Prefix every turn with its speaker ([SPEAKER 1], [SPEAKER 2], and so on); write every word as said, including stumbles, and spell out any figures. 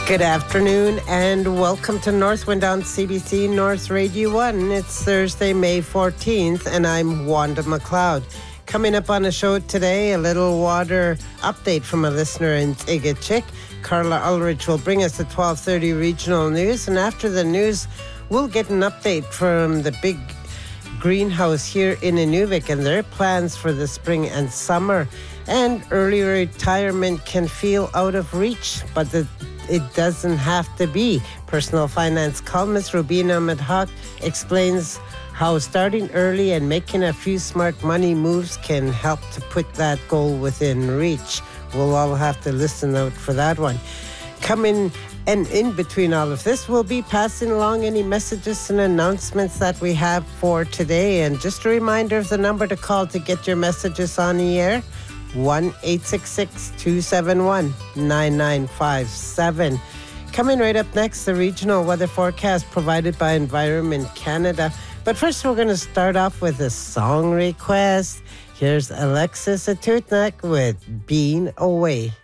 [SPEAKER 1] Good afternoon and welcome to Northwind on C B C North Radio one. It's Thursday, May fourteenth, and I'm Wanda McLeod. Coming up on the show today, a little water update from a listener in Tigachik. Carla Ulrich will bring us the twelve thirty regional news, and after the news, we'll get an update from the big greenhouse here in Inuvik and their plans for the spring and summer. And early retirement can feel out of reach, but the it doesn't have to be. Personal finance columnist Rubina Madhak explains how starting early and making a few smart money moves can help to put that goal within reach. We'll all have to listen out for that one. Coming and in between all of this, we'll be passing along any messages and announcements that we have for today. And just a reminder of the number to call to get your messages on the air. one eight six six, two seven one, nine nine five seven. Coming right up next, the regional weather forecast provided by Environment Canada. But first, we're going to start off with a song request. Here's Alexis Atutnak with Being Away.